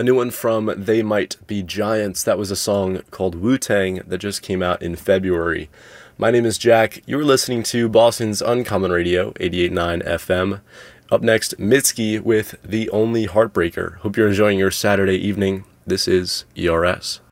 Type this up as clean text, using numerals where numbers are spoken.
A new one from They Might Be Giants. That was a song called Wu-Tang that just came out in February. My name is Jack. You're listening to Boston's Uncommon Radio, 88.9 FM. Up next, Mitski with The Only Heartbreaker. Hope you're enjoying your Saturday evening. This is ERS.